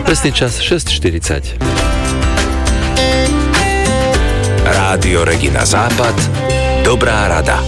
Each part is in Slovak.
Presný čas 6:40. Rádio Regina Západ. Dobrá rada.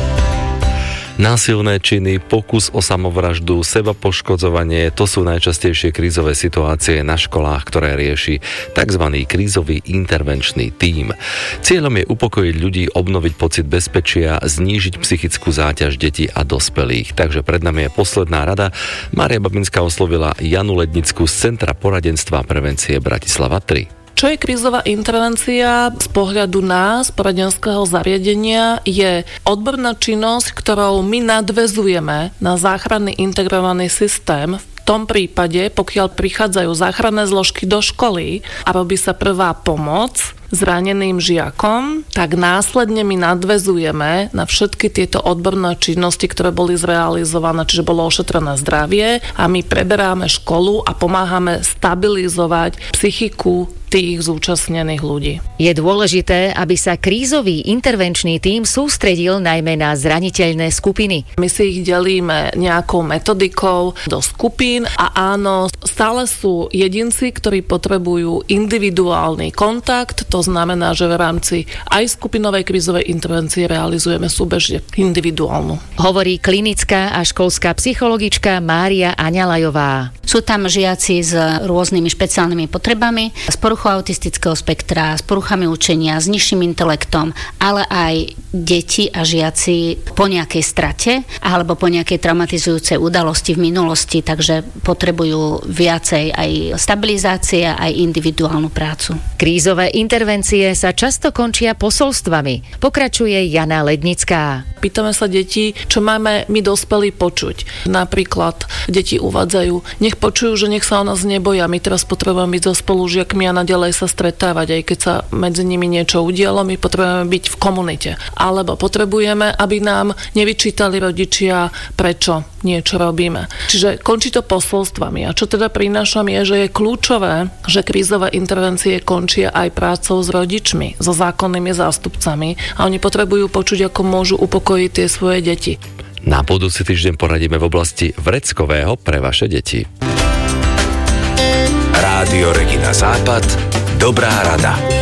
Násilné činy, pokus o samovraždu, sebapoškodzovanie, to sú najčastejšie krízové situácie na školách, ktoré rieši tzv. Krízový intervenčný tím. Cieľom je upokojiť ľudí, obnoviť pocit bezpečia, znížiť psychickú záťaž detí a dospelých. Takže pred nami je posledná rada. Mária Babinská oslovila Janu Lednickú z Centra poradenstva a prevencie Bratislava 3. Čo je krízová intervencia z pohľadu nás, poradenského zariadenia, je odborná činnosť, ktorou my nadväzujeme na záchranný integrovaný systém. V tom prípade, pokiaľ prichádzajú záchranné zložky do školy a robí sa prvá pomoc zraneným žiakom, tak následne my nadväzujeme na všetky tieto odborné činnosti, ktoré boli zrealizované, čiže bolo ošetrené zdravie a my preberáme školu a pomáhame stabilizovať psychiku tých zúčastnených ľudí. Je dôležité, aby sa krízový intervenčný tím sústredil najmä na zraniteľné skupiny. My si ich delíme nejakou metodikou do skupín a áno, stále sú jedinci, ktorí potrebujú individuálny kontakt, to znamená, že v rámci aj skupinovej krízovej intervencie realizujeme súbežne individuálnu. Hovorí klinická a školská psychologička Mária Aňalajová. Sú tam žiaci s rôznymi špeciálnymi potrebami, s poruchou autistického spektra, s poruchami učenia, s nižším intelektom, ale aj deti a žiaci po nejakej strate alebo po nejakej traumatizujúcej udalosti v minulosti, takže potrebujú viacej aj stabilizácie, aj individuálnu prácu. Krízové intervencie sa často končia posolstvami. Pokračuje Jana Lednická. Pýtame sa detí, čo máme my dospelí počuť. Napríklad deti uvádzajú, nech počujú, že nech sa o nás neboja, my teraz potrebujeme byť so spolužiakmi a naďalej sa stretávať, aj keď sa medzi nimi niečo udialo, my potrebujeme byť v komunite. Alebo potrebujeme, aby nám nevyčítali rodičia, prečo niečo robíme. Čiže končí to posolstvami. A čo teda prinášam je, že je kľúčové, že krízové intervencie končia aj prácou s rodičmi, so zákonnými zástupcami a oni potrebujú počuť, ako môžu upokojiť tie svoje deti. Na budúci týždeň poradíme v oblasti vreckového pre vaše deti. Rádio Regina Západ. Dobrá rada.